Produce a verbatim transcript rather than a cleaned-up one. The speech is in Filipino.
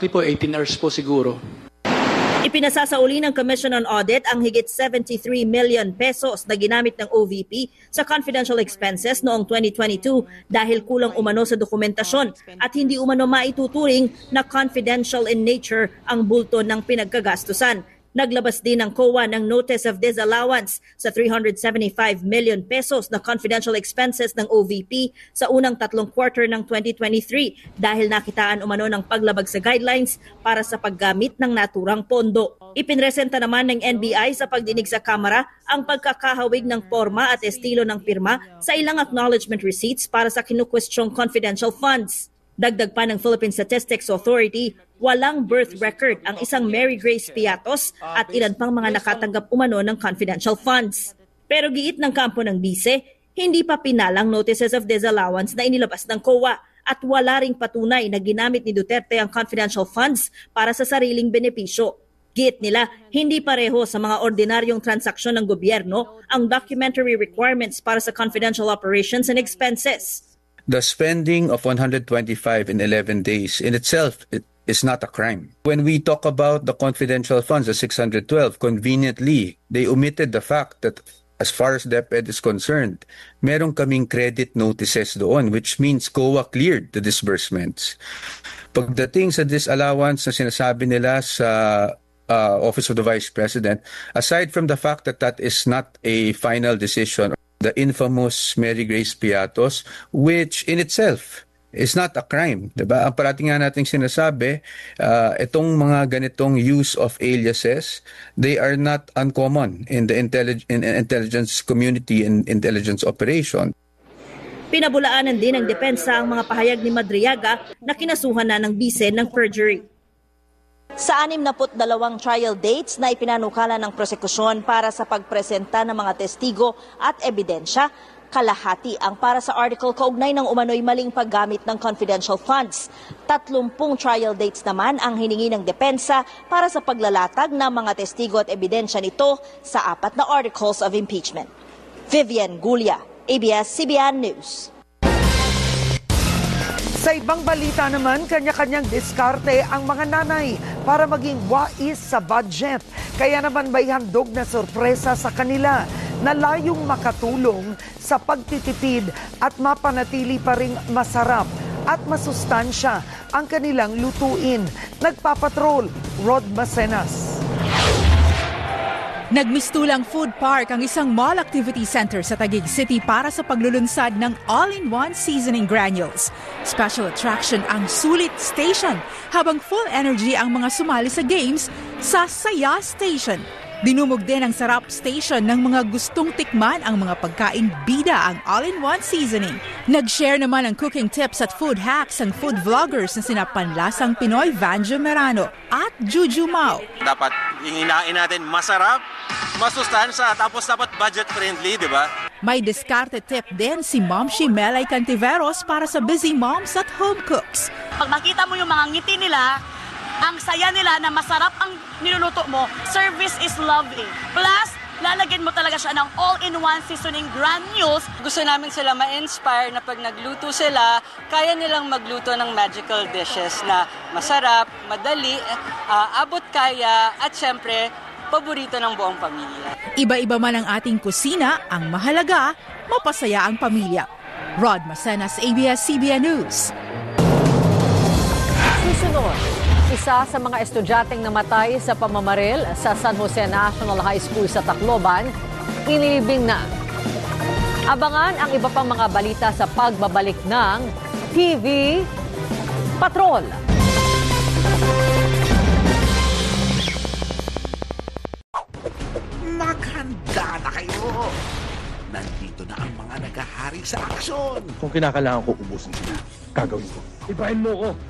Exactly po, eighteen hours po siguro. Ipinasasauli ng Commission on Audit ang higit seventy-three million pesos na ginamit ng O V P sa confidential expenses noong twenty twenty-two dahil kulang umano sa dokumentasyon at hindi umano maituturing na confidential in nature ang bulto ng pinagkagastusan. Naglabas din ng C O A ng Notice of Disallowance sa three hundred seventy-five million pesos na confidential expenses ng O V P sa unang tatlong quarter ng twenty twenty-three dahil nakitaan umano ng paglabag sa guidelines para sa paggamit ng naturang pondo. Ipinresenta naman ng N B I sa pagdinig sa Kamara ang pagkakahawig ng porma at estilo ng pirma sa ilang acknowledgement receipts para sa kinukwestyong confidential funds. Dagdag pa ng Philippine Statistics Authority, walang birth record ang isang Mary Grace Piatos at ilan pang mga nakatanggap umano ng confidential funds. Pero giit ng kampo ng bise, hindi pa pinalang notices of disallowance na inilabas ng C O A at wala ring patunay na ginamit ni Duterte ang confidential funds para sa sariling benepisyo. Giit nila, hindi pareho sa mga ordinaryong transaksyon ng gobyerno ang documentary requirements para sa confidential operations and expenses. The spending of one hundred twenty-five in eleven days in itself it is not a crime. When we talk about the confidential funds, the six hundred twelve, conveniently, they omitted the fact that as far as DepEd is concerned, meron kaming credit notices doon, which means C O A cleared the disbursements. Pagdating sa disallowance na sinasabi nila sa uh, Office of the Vice President, aside from the fact that that is not a final decision, the infamous Mary Grace Piatos, which in itself is not a crime. Diba? Ang parating nga nating sinasabi, uh, itong mga ganitong use of aliases, they are not uncommon in the intellig- in intelligence community and intelligence operation. Pinabulaanan din ng depensa ang mga pahayag ni Madriaga na kinasuhan na ng bise ng perjury. Sa anim na put dalawang trial dates na ipinanukala ng prosekusyon para sa pagpresenta ng mga testigo at ebidensya, kalahati ang para sa article kaugnay ng umano'y maling paggamit ng confidential funds. Tatlumpung trial dates naman ang hiningi ng depensa para sa paglalatag ng mga testigo at ebidensya nito sa apat na articles of impeachment. Vivian Gulia, A B S C B N News. Sa ibang balita naman, kanya-kanyang diskarte ang mga nanay para maging wais sa budget. Kaya naman may handog na sorpresa sa kanila na layong makatulong sa pagtitipid at mapanatili pa ring masarap at masustansya ang kanilang lutuin. Nagpapatrol, Rod Macenas. Nagmistulang food park ang isang mall activity center sa Taguig City para sa paglulunsad ng all-in-one seasoning granules. Special attraction ang Sulit Station habang full energy ang mga sumali sa games sa Saya Station. Dinumog din ang Sarap Station ng mga gustong tikman ang mga pagkain bida ang all-in-one seasoning. Nag-share naman ng cooking tips at food hacks ang food vloggers na sina Panlasang Pinoy Vanjo Merano at Juju Mao. Dapat hinain natin masarap, masustansya, tapos dapat budget-friendly, di ba? May diskarte tip din si Momshi Melay Cantiveros para sa busy moms at home cooks. Pag makita mo yung mga ngiti nila, ang saya nila na masarap ang niluluto mo, service is lovely. Plus, lalagyan mo talaga siya ng all-in-one seasoning granules. Gusto namin sila ma-inspire na pag nagluto sila, kaya nilang magluto ng magical dishes na masarap, madali, uh, abot kaya, at syempre, paborito ng buong pamilya. Iba-iba man ang ating kusina, ang mahalaga, mapasaya ang pamilya. Rod Macenas, A B S C B N News. Susunod, isa sa mga estudyanteng namatay sa pamamaril sa San Jose National High School sa Tacloban, inilibing na. Abangan ang iba pang mga balita sa pagbabalik ng T V Patrol. Maghanda na kayo! Nandito na ang mga naghahari sa aksyon! Kung kinakailangan ko ubusin sila, gagawin ko. Ibahin mo ko!